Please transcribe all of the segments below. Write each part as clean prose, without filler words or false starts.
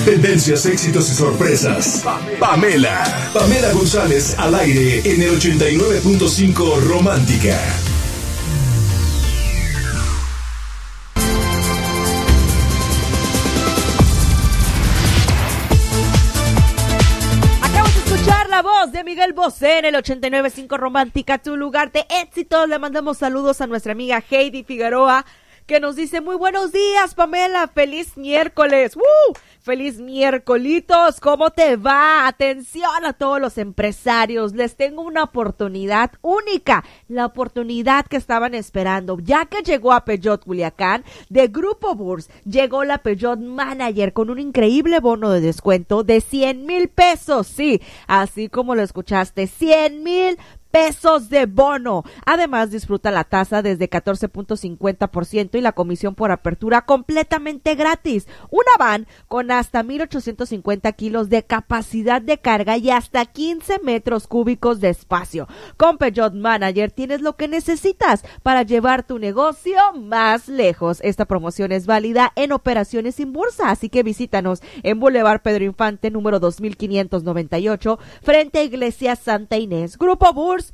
Tendencias, éxitos y sorpresas. Pamela González al aire en el 89.5 Romántica. La voz de Miguel Bosé en el 89.5 Romántica, tu lugar de éxitos. Le mandamos saludos a nuestra amiga Heidi Figueroa, que nos dice: muy buenos días, Pamela, feliz miércoles. Feliz miércolitos, ¿cómo te va? Atención a todos los empresarios, les tengo una oportunidad única, la oportunidad que estaban esperando, ya que llegó a Peugeot Culiacán, de Grupo Burs, llegó la Peugeot Manager con un increíble bono de descuento de 100,000 pesos, sí, así como lo escuchaste, 100,000 pesos de bono. Además, disfruta la tasa desde 14.50% y la comisión por apertura completamente gratis. Una van con hasta 1,850 kilos de capacidad de carga y hasta 15 metros cúbicos de espacio. Con Peugeot Manager tienes lo que necesitas para llevar tu negocio más lejos. Esta promoción es válida en operaciones sin bursa, así que visítanos en Boulevard Pedro Infante, número 2598, frente a Iglesia Santa Inés. Grupo Burs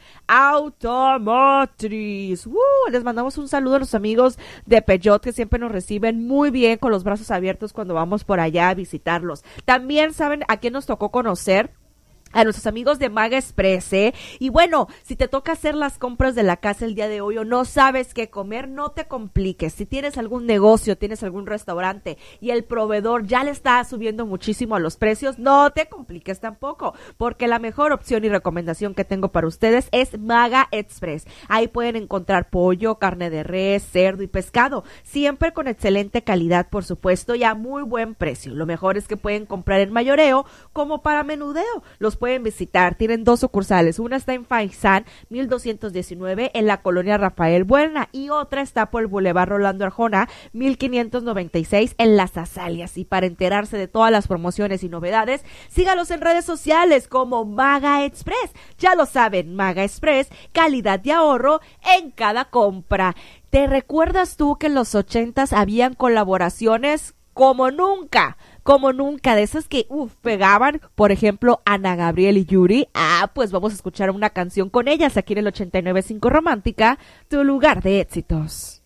Automotriz. Les mandamos un saludo a los amigos de Peugeot, que siempre nos reciben muy bien, con los brazos abiertos cuando vamos por allá a visitarlos. También saben a quién nos tocó conocer: a nuestros amigos de Maga Express, Y bueno, si te toca hacer las compras de la casa el día de hoy o no sabes qué comer, no te compliques. Si tienes algún negocio, tienes algún restaurante y el proveedor ya le está subiendo muchísimo a los precios, no te compliques tampoco, porque la mejor opción y recomendación que tengo para ustedes es Maga Express. Ahí pueden encontrar pollo, carne de res, cerdo y pescado, siempre con excelente calidad, por supuesto, y a muy buen precio. Lo mejor es que pueden comprar en mayoreo como para menudeo. Los pueden visitar, tienen 2 sucursales, una está en Faisán 1219 en la colonia Rafael Buena y otra está por el Boulevard Rolando Arjona 1596 en Las Azalias. Y para enterarse de todas las promociones y novedades, sígalos en redes sociales como Maga Express. Ya lo saben, Maga Express, calidad y ahorro en cada compra. ¿Te recuerdas tú que en los 80s habían colaboraciones como nunca, de esas que pegaban? Por ejemplo, Ana Gabriel y Yuri. Pues vamos a escuchar una canción con ellas aquí en el 89.5 Romántica, tu lugar de éxitos.